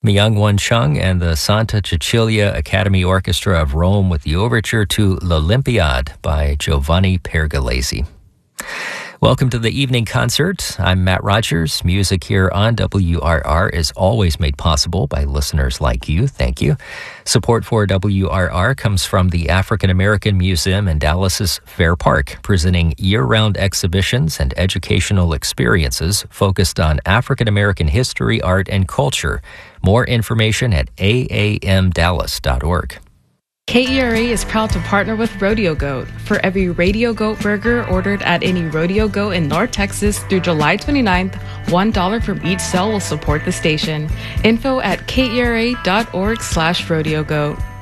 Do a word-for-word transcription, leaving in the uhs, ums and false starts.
Myung-Won Chung and the Santa Cecilia Academy Orchestra of Rome with the overture to L'Olympiade by Giovanni Pergolesi. Welcome to the evening concert. I'm Matt Rogers. Music here on W R R is always made possible by listeners like you. Thank you. Support for W R R comes from the African American Museum in Dallas's Fair Park, presenting year-round exhibitions and educational experiences focused on African American history, art, and culture. More information at a a m dallas dot org. K E R A is proud to partner with Rodeo Goat. For every Radio Goat burger ordered at any Rodeo Goat in North Texas through July twenty-ninth, one dollar from each sale will support the station. Info at K E R A dot org slash Rodeo Goat.